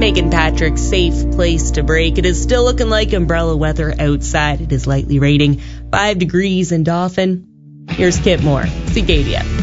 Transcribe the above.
Megan Patrick, safe place to break. It is still looking like umbrella weather outside. It is lightly raining 5 degrees in Dauphin. Here's Kit Moore, Cicadia.